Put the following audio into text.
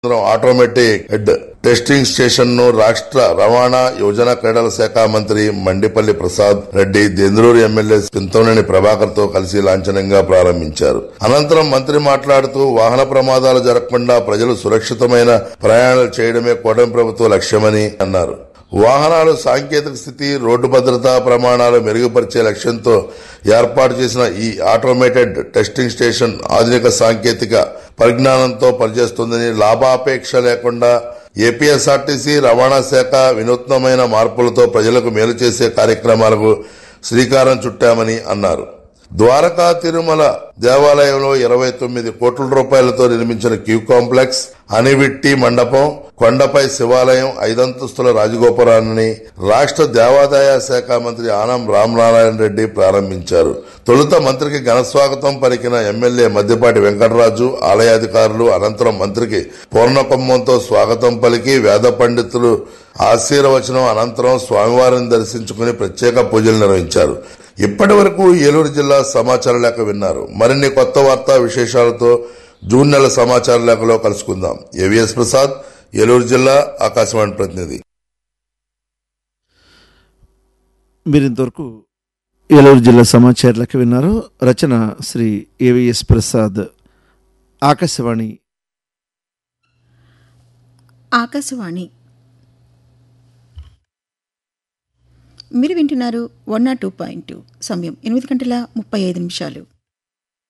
Automatic head testing station ను రాష్ట్ర రవాణా యువజన క్రీడల శాఖ మంత్రి మండిపల్లి ప్రసాద్ రెడ్డి దెందులూరు ఎమ్మెల్యే చింతమనేని ప్రభాకర్ తో కలిసి లాంఛనంగా ప్రారంభించారు. అనంతరం మంత్రి మాట్లాడుతూ వాహన ప్రమాదాలు జరగకుండా ప్రజలు సురక్షితమైన ప్రయాణాలు చేయడమే కూటమి ప్రభుత్వ లక్ష్యమని అన్నారు. వాహనాలు సాంకేతిక స్థితి, రోడ్డు భద్రతా ప్రమాణాలు మెరుగుపరిచే లక్ష్యంతో ఏర్పాటు చేసిన ఈ ఆటోమేటెడ్ టెస్టింగ్ స్టేషన్ ఆధునిక సాంకేతిక పరిజ్ఞానంతో పనిచేస్తుందని, లాభాపేక్ష లేకుండా ఏపీఎస్ఆర్టీసీ రవాణా శాఖ వినూత్నమైన మార్పులతో ప్రజలకు మేలు చేసే కార్యక్రమాలకు శ్రీకారం చుట్టామని అన్నారు. ద్వారకా తిరుమల దేవాలయంలో 29 కోట్ల రూపాయలతో నిర్మించిన క్యూ కాంప్లెక్స్, అనివిట్టి మండపం, కొండపై శివాలయం, 5 అంతస్తుల రాజగోపురాన్ని రాష్ట్ర దేవాదాయ శాఖ మంత్రి ఆనం రామనారాయణ రెడ్డి ప్రారంభించారు. తొలుత మంత్రికి ఘనస్వాగతం పలికిన ఎమ్మెల్యే మద్దిపాటి వెంకటరాజు, ఆలయాధికారులు అనంతరం మంత్రికి పూర్ణకుంభంతో స్వాగతం పలికి వేద పండితులు ఆశీర్వచనం అనంతరం స్వామివారిని దర్శించుకుని ప్రత్యేక పూజలు నిర్వహించారు. ఇప్పటి వరకు ఏలూరు జిల్లా సమాచార లేఖ విన్నారు. మరిన్ని కొత్త వార్తా విశేషాలతో జూన్ నెల సమాచార లేఖలో కలుసుకుందాం. ఏవిఎస్ ప్రసాద్, ఏలూరు జిల్లా ఆకాశవాణి ప్రతినిధి. మీరింతవరకు ఏలూరు జిల్లా సమాచార లేఖ విన్నారు. రచన శ్రీ ఏవిఎస్ ప్రసాద్. ఆకాశవాణి మీరు వింటున్నారు 102.2. సమయం 8:35 నిమిషాలు.